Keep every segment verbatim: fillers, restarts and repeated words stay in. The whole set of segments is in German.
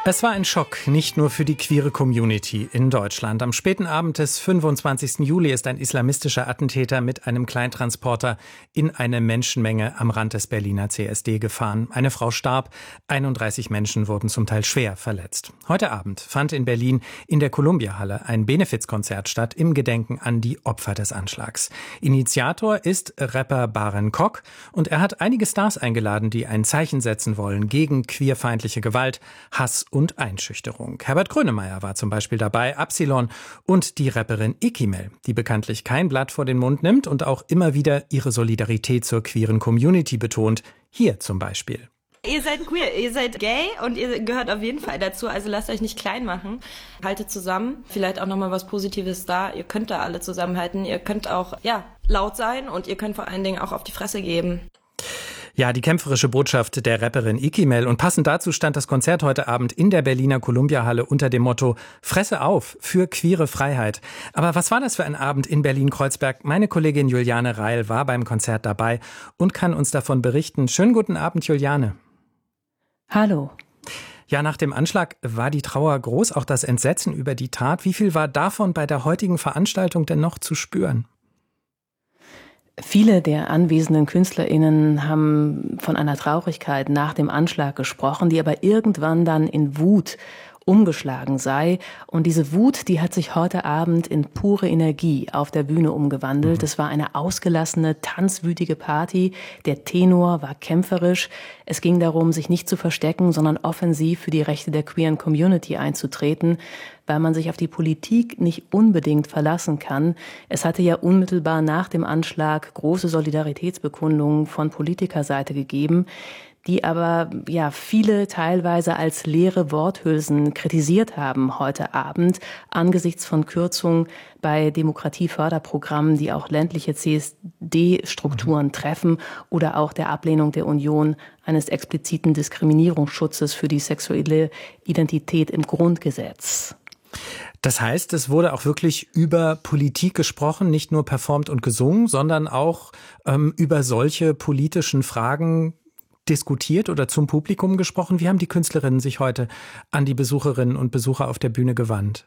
Es war ein Schock, nicht nur für die queere Community in Deutschland. Am späten Abend des fünfundzwanzigsten Juli ist ein islamistischer Attentäter mit einem Kleintransporter in eine Menschenmenge am Rand des Berliner C S D gefahren. Eine Frau starb, einunddreißig Menschen wurden zum Teil schwer verletzt. Heute Abend fand in Berlin in der Columbia-Halle ein Benefizkonzert statt im Gedenken an die Opfer des Anschlags. Initiator ist Rapper Baren Kok und er hat einige Stars eingeladen, die ein Zeichen setzen wollen gegen queerfeindliche Gewalt, Hass und Einschüchterung. Herbert Grönemeyer war zum Beispiel dabei, Absilon und die Rapperin Ikimel, die bekanntlich kein Blatt vor den Mund nimmt und auch immer wieder ihre Solidarität zur queeren Community betont. Hier zum Beispiel. Ihr seid queer, ihr seid gay und ihr gehört auf jeden Fall dazu, also lasst euch nicht klein machen. Haltet zusammen, vielleicht auch nochmal was Positives da. Ihr könnt da alle zusammenhalten, ihr könnt auch ja laut sein und ihr könnt vor allen Dingen auch auf die Fresse geben. Ja, die kämpferische Botschaft der Rapperin Ikimel. Und passend dazu stand das Konzert heute Abend in der Berliner Columbia-Halle unter dem Motto Fresse auf für queere Freiheit. Aber was war das für ein Abend in Berlin-Kreuzberg? Meine Kollegin Juliane Reil war beim Konzert dabei und kann uns davon berichten. Schönen guten Abend, Juliane. Hallo. Ja, nach dem Anschlag war die Trauer groß, auch das Entsetzen über die Tat. Wie viel war davon bei der heutigen Veranstaltung denn noch zu spüren? Viele der anwesenden KünstlerInnen haben von einer Traurigkeit nach dem Anschlag gesprochen, die aber irgendwann dann in Wut umgeschlagen sei. Und diese Wut, die hat sich heute Abend in pure Energie auf der Bühne umgewandelt. Es war eine ausgelassene, tanzwütige Party. Der Tenor war kämpferisch. Es ging darum, sich nicht zu verstecken, sondern offensiv für die Rechte der queeren Community einzutreten, weil man sich auf die Politik nicht unbedingt verlassen kann. Es hatte ja unmittelbar nach dem Anschlag große Solidaritätsbekundungen von Politikerseite gegeben, die aber ja viele teilweise als leere Worthülsen kritisiert haben heute Abend angesichts von Kürzungen bei Demokratieförderprogrammen, die auch ländliche C S D-Strukturen treffen oder auch der Ablehnung der Union eines expliziten Diskriminierungsschutzes für die sexuelle Identität im Grundgesetz. Das heißt, es wurde auch wirklich über Politik gesprochen, nicht nur performt und gesungen, sondern auch ähm, über solche politischen Fragen diskutiert oder zum Publikum gesprochen. Wie haben die Künstlerinnen sich heute an die Besucherinnen und Besucher auf der Bühne gewandt?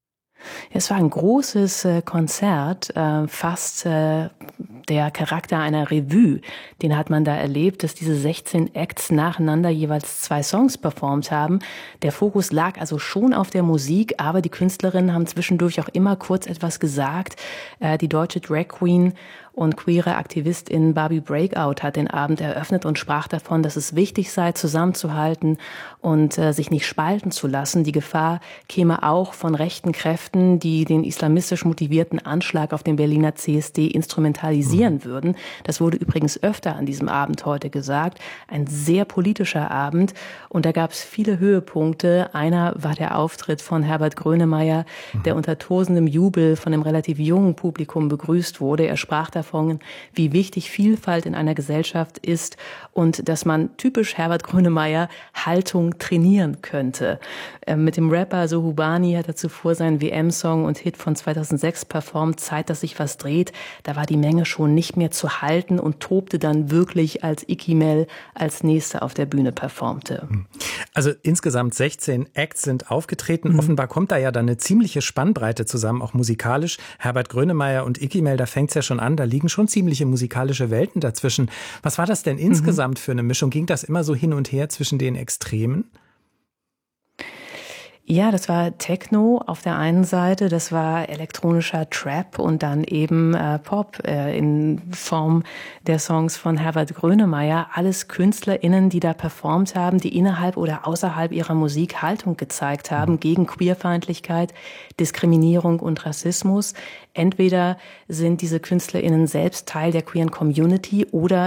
Es war ein großes äh, Konzert, äh, fast äh, der Charakter einer Revue. Den hat man da erlebt, dass diese sechzehn Acts nacheinander jeweils zwei Songs performt haben. Der Fokus lag also schon auf der Musik, aber die Künstlerinnen haben zwischendurch auch immer kurz etwas gesagt. Äh, die deutsche Drag Queen und queere Aktivistin Barbie Breakout hat den Abend eröffnet und sprach davon, dass es wichtig sei, zusammenzuhalten und äh, sich nicht spalten zu lassen. Die Gefahr käme auch von rechten Kräften, die den islamistisch motivierten Anschlag auf den Berliner C S D instrumentalisieren mhm. würden. Das wurde übrigens öfter an diesem Abend heute gesagt. Ein sehr politischer Abend und da gab es viele Höhepunkte. Einer war der Auftritt von Herbert Grönemeyer, mhm. der unter tosendem Jubel von einem relativ jungen Publikum begrüßt wurde. Er sprach davon, wie wichtig Vielfalt in einer Gesellschaft ist und dass man typisch Herbert Grönemeyer Haltung trainieren könnte. Mit dem Rapper Sohubani hat er zuvor seinen W M-Song und Hit von zweitausendsechs performt, Zeit, dass sich was dreht. Da war die Menge schon nicht mehr zu halten und tobte dann wirklich, als Ikimel als Nächste auf der Bühne performte. Also insgesamt sechzehn Acts sind aufgetreten. Mhm. Offenbar kommt da ja dann eine ziemliche Spannbreite zusammen, auch musikalisch. Herbert Grönemeyer und Ikimel, da fängt's ja schon an, da liegen schon ziemliche musikalische Welten dazwischen. Was war das denn insgesamt mhm. für eine Mischung? Ging das immer so hin und her zwischen den Extremen? Ja, das war Techno auf der einen Seite, das war elektronischer Trap und dann eben äh, Pop äh, in Form der Songs von Herbert Grönemeyer. Alles KünstlerInnen, die da performt haben, die innerhalb oder außerhalb ihrer Musik Haltung gezeigt haben gegen Queerfeindlichkeit, Diskriminierung und Rassismus. Entweder sind diese KünstlerInnen selbst Teil der queeren Community oder